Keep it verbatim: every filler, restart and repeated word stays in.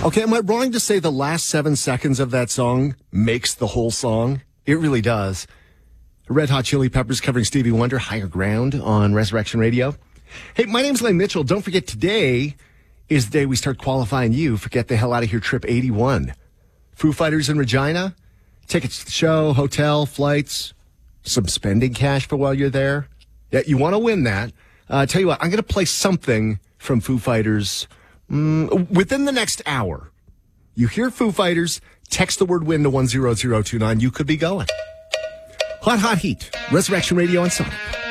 Okay, am I wrong to say the last seven seconds of that song makes the whole song? It really does. Red Hot Chili Peppers covering Stevie Wonder, Higher Ground on Resurrection Radio. Hey, my name's Lane Mitchell. Don't forget, today is the day we start qualifying you for Get the Hell Out of Here Trip eighty-one. Foo Fighters in Regina, tickets to the show, hotel, flights, some spending cash for while you're there. Yeah, you want to win that. Uh, tell you what, I'm going to play something from Foo Fighters mm, within the next hour. You hear Foo Fighters, text the word win to one zero zero two nine. You could be going. Hot, hot heat. Resurrection Radio and Sonic.